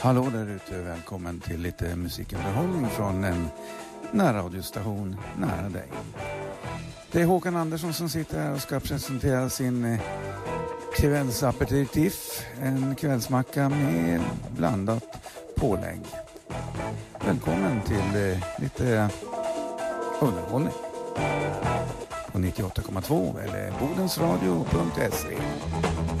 Hallå där ute, välkommen till lite musikunderhållning från en närradiostation nära dig. Det är Håkan Andersson som sitter här och ska presentera sin kvällsaperitif, en kvällsmacka med blandat pålägg. Välkommen till lite underhållning på 98,2 eller bodensradio.se.